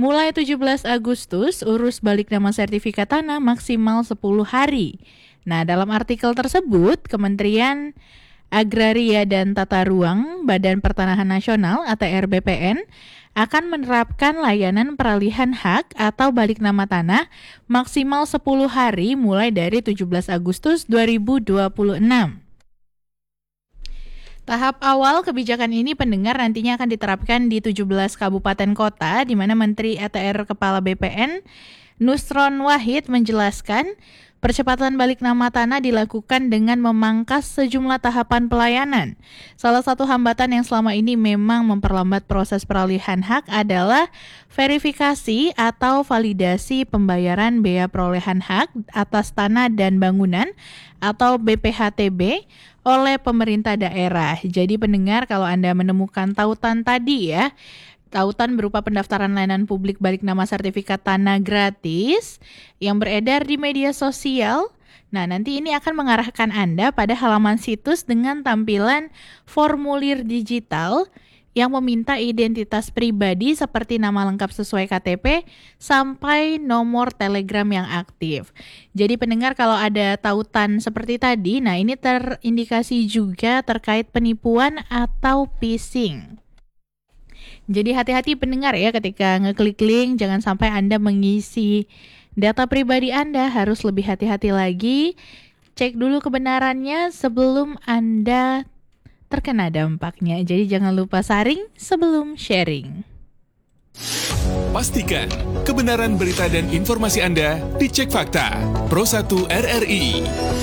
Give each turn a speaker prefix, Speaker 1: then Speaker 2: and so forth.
Speaker 1: Mulai 17 Agustus, urus balik nama sertifikat tanah maksimal 10 hari. Nah, dalam artikel tersebut, Kementerian Agraria dan Tata Ruang Badan Pertanahan Nasional (ATR BPN) akan menerapkan layanan peralihan hak atau balik nama tanah maksimal 10 hari mulai dari 17 Agustus 2026. Tahap awal kebijakan ini pendengar nantinya akan diterapkan di 17 kabupaten kota, di mana Menteri ATR Kepala BPN Nusron Wahid menjelaskan percepatan balik nama tanah dilakukan dengan memangkas sejumlah tahapan pelayanan. Salah satu hambatan yang selama ini memang memperlambat proses peralihan hak adalah verifikasi atau validasi pembayaran bea perolehan hak atas tanah dan bangunan atau BPHTB oleh pemerintah daerah. Jadi pendengar, kalau Anda menemukan tautan tadi ya, tautan berupa pendaftaran layanan publik balik nama sertifikat tanah gratis yang beredar di media sosial. Nah, nanti ini akan mengarahkan Anda pada halaman situs dengan tampilan formulir digital yang meminta identitas pribadi seperti nama lengkap sesuai KTP sampai nomor Telegram yang aktif. Jadi pendengar, kalau ada tautan seperti tadi, nah ini terindikasi juga terkait penipuan atau phishing. Jadi hati-hati pendengar ya ketika ngeklik link, jangan sampai Anda mengisi data pribadi Anda, harus lebih hati-hati lagi. Cek dulu kebenarannya sebelum Anda terkena dampaknya. Jadi jangan lupa saring sebelum sharing.
Speaker 2: Pastikan kebenaran berita dan informasi Anda dicek fakta. Pro 1 RRI.